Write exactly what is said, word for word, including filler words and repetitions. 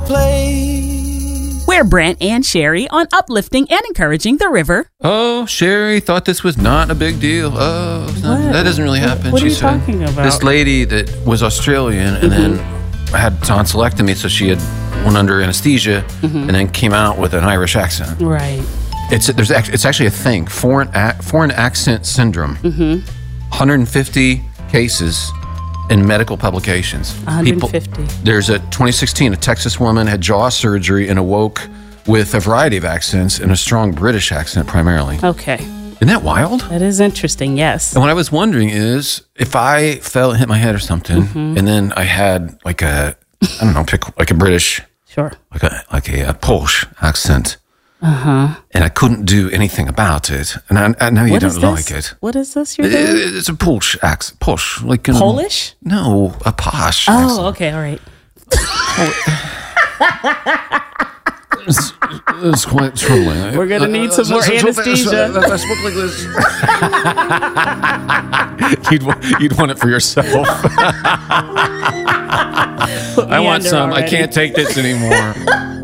place. We're Brent and Sherry on uplifting and encouraging the river. Oh, Sherry thought this was not a big deal. Oh, it's not- What? that doesn't really happen. What she are you said. talking about? This lady that was Australian and then had tonsillectomy, so she had went under anesthesia and then came out with an Irish accent. Right. It's there's act- it's actually a thing, foreign ac- foreign accent syndrome. Mm-hmm. one hundred fifty cases in medical publications. one hundred fifty. People, there's a twenty sixteen, a Texas woman had jaw surgery and awoke with a variety of accents and a strong British accent primarily. Okay. Isn't that wild? That is interesting, yes. And what I was wondering is if I fell and hit my head or something, and then I had like a, I don't know, pick like a British, Sure. like a like a, a Polish accent, Uh-huh. and I couldn't do anything about it. And I, I know you What is don't this? like it. What is this you're It- doing? It's a Polish accent. Polish, like in, Polish? No, a posh. Oh, accent. okay, all right. It's, it's quite troubling. We're gonna need some more anesthesia. If I spoke like this, you'd, wa- you'd want it for yourself. I want under some. I already. can't take this anymore.